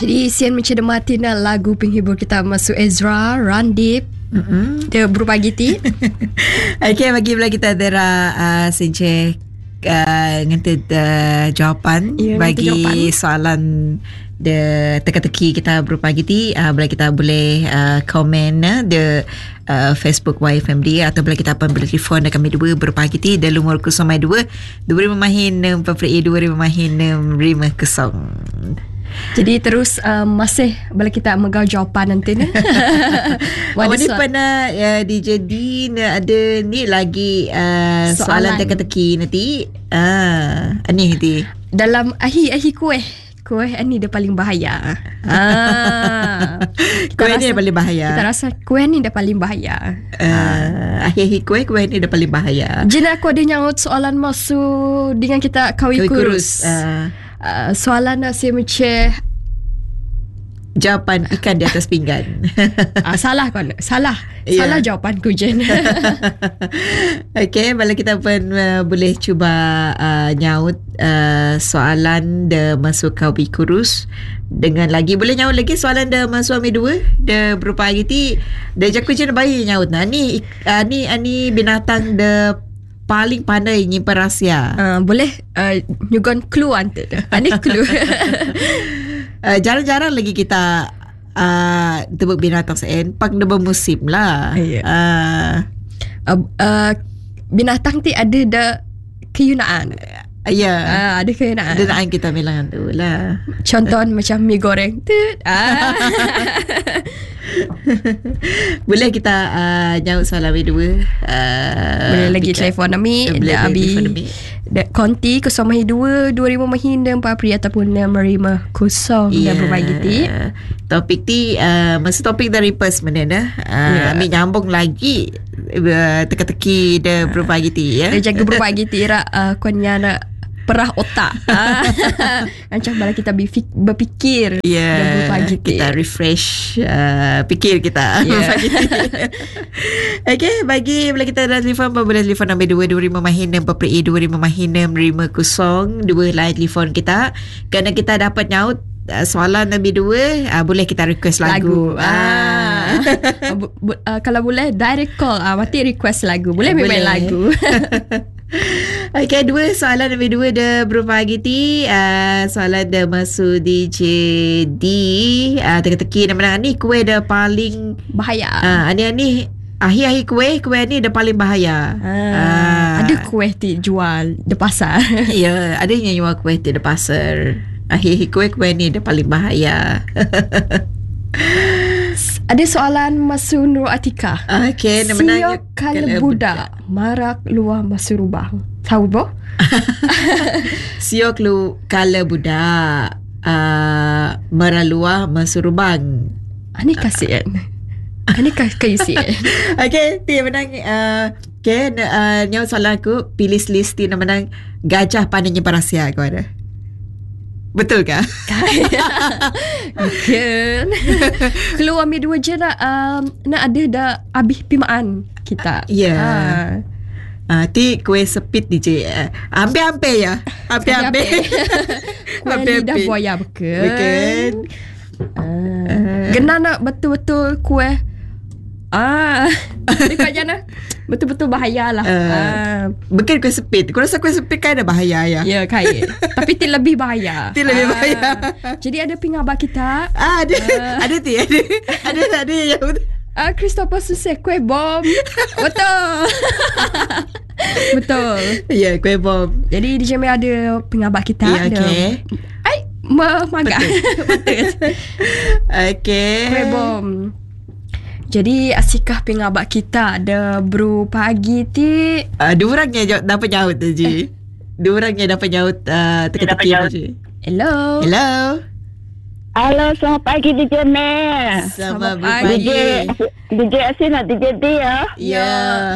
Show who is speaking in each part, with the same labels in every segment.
Speaker 1: Jadi sian mencermati lagu penghibur kita masuk Ezra Randip. Dia berupa giti.
Speaker 2: Okay, bagi pula kita ada Sinche ngented jawapan bagi jawapan. Soalan de teka-teki kita berupa giti. Bila kita boleh komen de Facebook YFMD atau bila kita boleh telefon kami dua berupa giti de lumur 02 25 250.
Speaker 1: Jadi terus masih bila kita megau jawapan nanti ni.
Speaker 2: Awak ni pernah DJ D ada ni lagi soalan teka-teki nanti. Ni nanti
Speaker 1: dalam ahi kuih ni dia paling bahaya.
Speaker 2: Kuih ni dia paling bahaya.
Speaker 1: Kita rasa kuih ni dia paling bahaya.
Speaker 2: Ahi kuih ni dia paling bahaya.
Speaker 1: Jadi aku ada nyaut soalan masuk dengan kita kawi kurus. Soalan saya macam
Speaker 2: jawapan ikan di atas pinggan.
Speaker 1: Salah kon. Salah jawapan ku Jen.
Speaker 2: Okay, bila kita pun boleh cuba nyaut soalan de masuk kawi kurus dengan lagi boleh nyaut lagi soalan de masuk ambil dua de berupa giti de jaku Jen bayi nyaut ni binatang de paling pandai nyimpan rahsia.
Speaker 1: Boleh nyugon clue ante. Ini clue.
Speaker 2: Jarang-jarang lagi kita tebuk binatang sen. Pak dah bermusim lah.
Speaker 1: Binatang ti ada dah keyunaan.
Speaker 2: Ya.
Speaker 1: Ada keyunaan.
Speaker 2: Keyunaan kita bilang tu lah.
Speaker 1: Contoh macam mi goreng.
Speaker 2: Boleh kita nyaut soalan dua.
Speaker 1: Boleh lagi telefon kami. Abi konti 02 25 4 pri ataupun 650 dan berbagi ti.
Speaker 2: Topik ti masa topik dari pers mana dah. Ambil nyambung lagi teka-teki dia berbagi ti ya.
Speaker 1: Dia jaga berbagi ti kuanya nak perah otak. Macam bila kita berfikir
Speaker 2: kita refresh fikir kita. Okay, bagi bila kita dah telefon boleh telefon nombor 225 dua line telefon kita. Kerana kita dapat nyaut soalan nombor 2 boleh kita request lagu.
Speaker 1: Kalau boleh direct call mati request lagu. Boleh memang lagu.
Speaker 2: Okay, dua soalan nombor 2 dah berupa giti. Soalan dah masuk DJ D. Teka-teki nama ni kuih dah paling
Speaker 1: bahaya.
Speaker 2: Ni akhir-akhir kuih ni dah paling bahaya.
Speaker 1: Ada kuih ti jual di pasar.
Speaker 2: Ya, ada yang jual kuih ti di pasar. Akhir-akhir kuih ni dah paling bahaya.
Speaker 1: Ada soalan masuk Nur Atika.
Speaker 2: Okay,
Speaker 1: siok kala budak marak luar masuk rubang. Tahu boh?
Speaker 2: Siok kala budak marak luar masuk rubang.
Speaker 1: Ini kasihan. Ini kasihan.
Speaker 2: Okay, dia menang. Okay, nyawa soalan aku pilih list dia menang gajah pandainya parasia kau ada. Betul kah?
Speaker 1: Kan. Keluar mi dua je nak ada dah habis pimaan kita.
Speaker 2: Ya. Ti kuih sepit DJ. Hampir-hampir ya. Hampir-hampir.
Speaker 1: Kuih lidah buaya bukan. Kena nak betul-betul kuih. Dekat jana betul-betul bahaya lah.
Speaker 2: Bukan kuih sepit. Kau rasa kuih sepit kan ada bahaya ya?
Speaker 1: Ya, kaya. Tapi ti lebih bahaya.
Speaker 2: Bahaya.
Speaker 1: Jadi ada pengabak kita.
Speaker 2: Ada yang
Speaker 1: Christopher Susah kuih bom. Betul. Betul.
Speaker 2: Ya, kuih bom.
Speaker 1: Jadi DJ Mel ada pengabak kita.
Speaker 2: Ya, okay.
Speaker 1: Mangga. Betul.
Speaker 2: Okay.
Speaker 1: Kuih bom. Jadi asikah pengabak kita ada bro pagi ti.
Speaker 2: Dua orang yang dapat nyaut je. Dua orang yang dapat nyaut teka-teki je.
Speaker 1: Hello.
Speaker 3: Halo, selamat pagi DJ Mel.
Speaker 2: Selamat pagi.
Speaker 3: DJ Asin nak DJ D ya?
Speaker 2: Ya.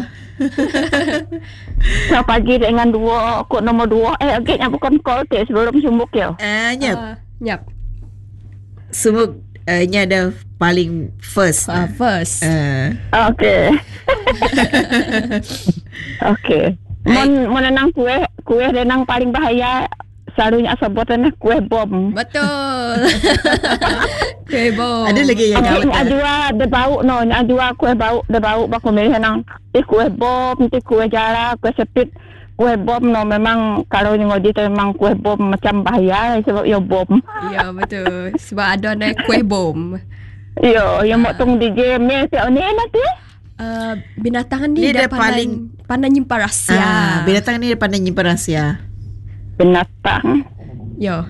Speaker 3: Selamat pagi dengan kod nombor 2. Agaknya bukan call sebelum sumbuk ya?
Speaker 1: Nyap.
Speaker 2: Sumbuk ini ada paling first.
Speaker 1: First.
Speaker 3: Okay. Okay. Menenang kuih renang paling bahaya selalunya sebutan kuih bom.
Speaker 1: Betul. Kuih bom.
Speaker 2: Ada lagi yang
Speaker 3: Okey, nak jual dia bau no, nak jual kuih bau, dia bau baku milih nang. Kuih bom, kuih jara, kuih sepit. Kuih bom no memang kalau ni ngodi tu memang kuih bom macam bahaya sebab ia bom.
Speaker 1: Ya, betul. Sebab ada kuih bom.
Speaker 3: Ya, yang mak tong DJ me siap ni nanti.
Speaker 1: Binatang ni dia pandai nyimpan rahsia.
Speaker 2: Binatang ni dia pandai nyimpan rahsia.
Speaker 3: Binatang.
Speaker 1: Ya.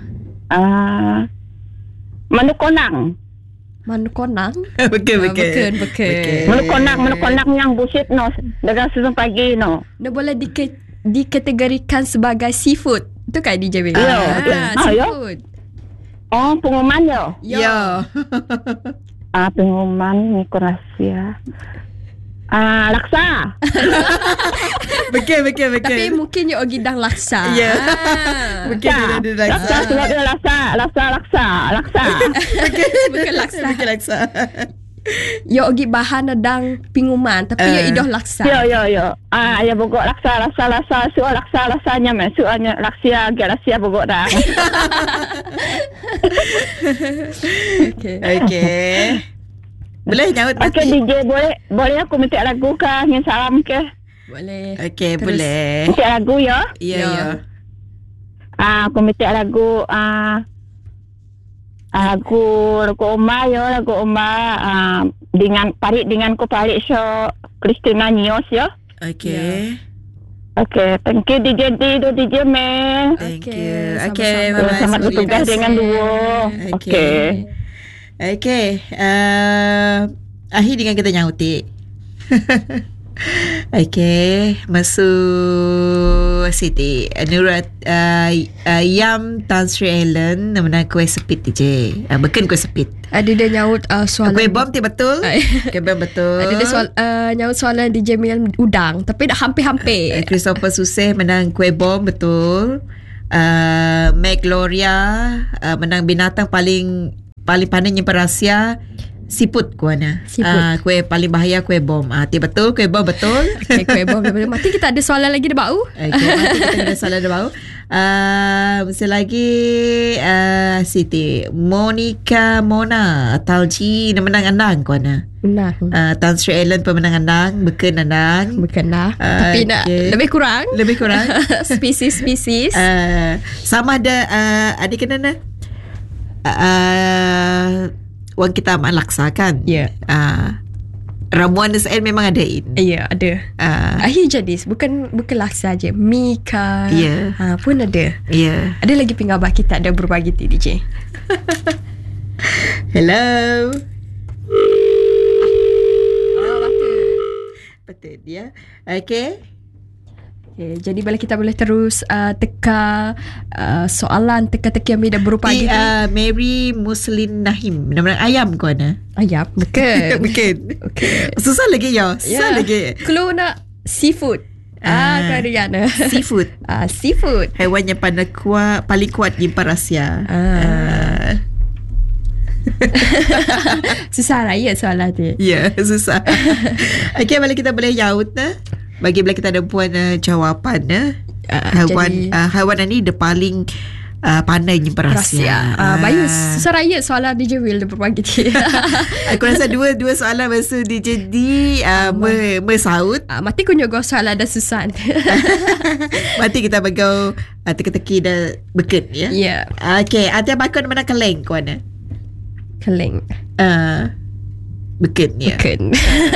Speaker 3: Manukonang.
Speaker 1: Manukonang?
Speaker 2: Betul.
Speaker 3: Manukonang yang busit no. Dagang susun pagi no.
Speaker 1: Dia boleh dikategorikan sebagai seafood. Itu kan DJ Will? Seafood.
Speaker 3: Oh, pengumuman ya?
Speaker 1: Ya.
Speaker 3: Pengumuman ni rahsia. Laksa.
Speaker 2: Betul.
Speaker 1: Tapi mungkin you gidang laksa.
Speaker 2: Ya. Mungkin dia ada laksa.
Speaker 3: Sebab dia laksa.
Speaker 1: Bukan laksa.
Speaker 2: Bukan laksa.
Speaker 1: You ogi bahan adang pinguman tapi you idoh laksa.
Speaker 3: Ya. Ya bogok laksa. Suah laksanya meh. Suahnya laksia, laksia bogok dah.
Speaker 2: Okey. Boleh nyaut
Speaker 3: Okey DJ, boleh aku minta lagu ke? Ingin salam ke?
Speaker 1: Boleh.
Speaker 2: Okey, boleh.
Speaker 3: Minta lagu ya?
Speaker 2: Ya.
Speaker 3: Aku minta lagu lagu Oma ya, lagu Oma dengan ku parit show Christina Nios ya.
Speaker 2: Okey.
Speaker 3: Okey, thank you DJ DJ Mel.
Speaker 2: Thank you.
Speaker 1: Okey,
Speaker 3: selamat bertugas dengan duo. Okey.
Speaker 2: Okey. Akhir dengan kita nyautik. Okey, masuk Siti Nurat Yam Tan Sri Ellen nama kuih sepit je. Bukan kuih sepit.
Speaker 1: Ada dia nyaut soalan
Speaker 2: kuih bom tu betul. Kuih bom betul.
Speaker 1: Ada dia nyaut soalan DJ Mil udang tapi dah hampir-hampir.
Speaker 2: Christopher Suseh menang kuih bom betul. Meg Gloria menang binatang paling pandai nyimpan rahsia. Siput kuana. Kuih paling bahaya kuih bom. Betul kuih bom betul.
Speaker 1: Kuih bom betul. Mati kita ada soalan lagi dah bau.
Speaker 2: Mati kita ada soalan dah bau. Mesti lagi Siti Monica Mona Talji menang andang kuana.
Speaker 1: Menang.
Speaker 2: Tan Sri Ellen pemenang andang. Bukan andang.
Speaker 1: Bukan lah. Tapi nak lebih kurang. Spesies.
Speaker 2: Sama ada adik kena wang kita amat laksa kan.
Speaker 1: Ya.
Speaker 2: Ramuan SN memang ada in.
Speaker 1: Ya, ada. Akhir jenis bukan laksa je. Mika.
Speaker 2: Ya.
Speaker 1: Pun ada.
Speaker 2: Ya.
Speaker 1: Ada lagi pengabah kita ada berbagi DJ.
Speaker 2: Hello. Betul dia. Okay,
Speaker 1: jadi bila kita boleh terus teka soalan teka-teki yang dah berupa
Speaker 2: Mary Muslin Nahim nama ayam kau ana.
Speaker 1: Ayam bukan.
Speaker 2: Bukan. Okay. Susah lagi ya. Susah lagi.
Speaker 1: Kalau nak seafood. Kariana.
Speaker 2: Seafood.
Speaker 1: Seafood.
Speaker 2: Haiwan yang paling kuat nyimpan rahsia.
Speaker 1: Susah raya soalan tu.
Speaker 2: Ya, susah. Okay, balik kita boleh yaut bagi bila kita ada puan jawapan haiwan ni dia paling pandai nyimpan rahsia.
Speaker 1: Bayu susah raya soalan DJ Will dia berbagi.
Speaker 2: Aku rasa dua soalan masa DJ D bersaut.
Speaker 1: Mati kunyuk go soalan dah susah.
Speaker 2: Mati kita bagau teka-teki dah beken ya.
Speaker 1: Ya.
Speaker 2: Okay, ada bakon mana keleng kau ana?
Speaker 1: Keleng.
Speaker 2: Beken ya.
Speaker 1: Beken.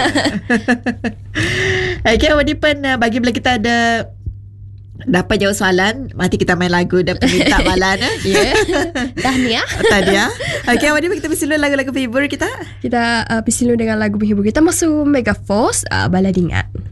Speaker 2: Okay, Wadipan bagi bila kita ada dapat jawab soalan, mati kita main lagu dan peminta balan.
Speaker 1: Ya. Tahniah.
Speaker 2: Tahniah. Okay, Wadipan kita persilu lagu-lagu penghibur kita.
Speaker 1: Kita persilu dengan lagu penghibur kita masuk Mega Force Baladingat.